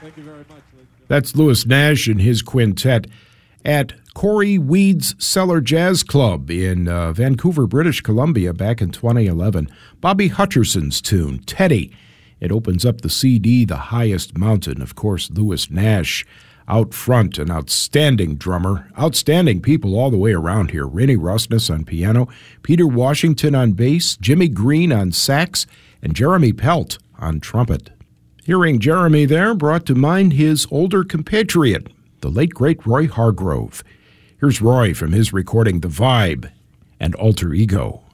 That's Louis Nash and his quintet at Corey Weed's Cellar Jazz Club in Vancouver, British Columbia back in 2011. Bobby Hutcherson's tune, Teddy. It opens up the CD, The Highest Mountain. Of course, Louis Nash out front, an outstanding drummer. Outstanding people all the way around here. Rainey Rosnes on piano, Peter Washington on bass, Jimmy Green on sax, and Jeremy Pelt on trumpet. Hearing Jeremy there brought to mind his older compatriot, the late, great Roy Hargrove. Here's Roy from his recording The Vibe and Alter Ego.